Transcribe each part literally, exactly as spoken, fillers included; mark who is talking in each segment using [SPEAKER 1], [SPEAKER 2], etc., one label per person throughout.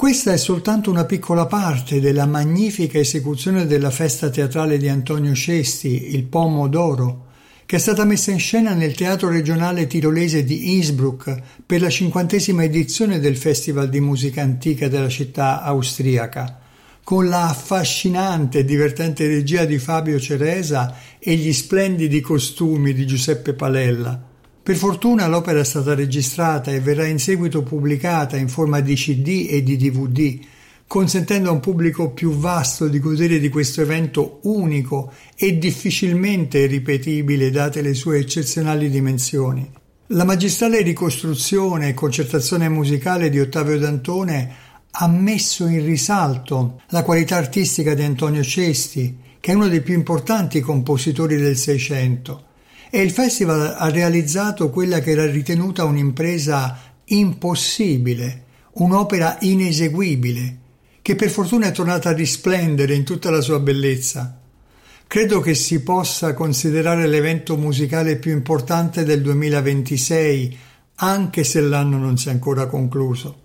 [SPEAKER 1] Questa è soltanto una piccola parte della magnifica esecuzione della festa teatrale di Antonio Cesti, Il Pomo d'Oro, che è stata messa in scena nel Teatro Regionale Tirolese di Innsbruck per la cinquantesima edizione del Festival di Musica Antica della città austriaca, con la affascinante e divertente regia di Fabio Ceresa e gli splendidi costumi di Giuseppe Palella. Per fortuna l'opera è stata registrata e verrà in seguito pubblicata in forma di C D e di D V D, consentendo a un pubblico più vasto di godere di questo evento unico e difficilmente ripetibile date le sue eccezionali dimensioni. La magistrale ricostruzione e concertazione musicale di Ottavio Dantone ha messo in risalto la qualità artistica di Antonio Cesti, che è uno dei più importanti compositori del Seicento, e il festival ha realizzato quella che era ritenuta un'impresa impossibile, un'opera ineseguibile, che per fortuna è tornata a risplendere in tutta la sua bellezza. Credo che si possa considerare l'evento musicale più importante del duemilaventisei, anche se l'anno non si è ancora concluso.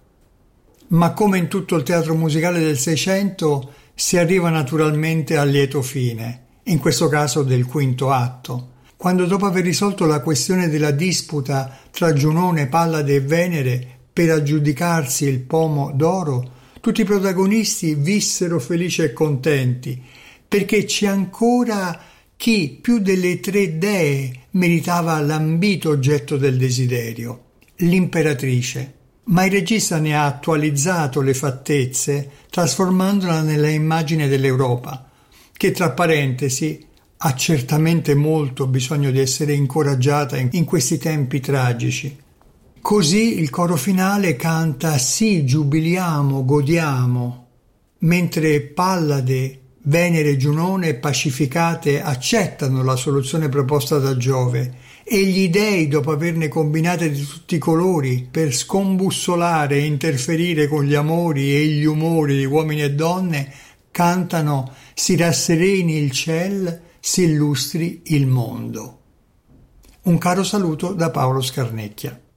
[SPEAKER 1] Ma come in tutto il teatro musicale del Seicento, si arriva naturalmente al lieto fine, in questo caso del quinto atto, quando dopo aver risolto la questione della disputa tra Giunone, Pallade e Venere per aggiudicarsi il Pomo d'Oro, tutti i protagonisti vissero felici e contenti, perché c'è ancora chi più delle tre dee meritava l'ambito oggetto del desiderio, l'imperatrice. Ma il regista ne ha attualizzato le fattezze, trasformandola nella immagine dell'Europa, che tra parentesi ha certamente molto bisogno di essere incoraggiata in questi tempi tragici. Così il coro finale canta «Sì, giubiliamo, godiamo», mentre Pallade, Venere e Giunone, pacificate, accettano la soluzione proposta da Giove e gli dei, dopo averne combinate di tutti i colori per scombussolare e interferire con gli amori e gli umori di uomini e donne, cantano «Si rassereni il ciel, si illustri il mondo». Un caro saluto da Paolo Scarnecchia.